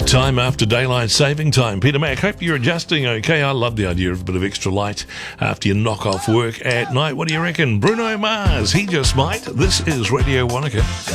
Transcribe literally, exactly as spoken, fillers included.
Time after daylight saving time. Peter Mac, hope you're adjusting okay. I love the idea of a bit of extra light after you knock off work at night. What do you reckon? Bruno Mars, he just might. This is Radio Wanaka.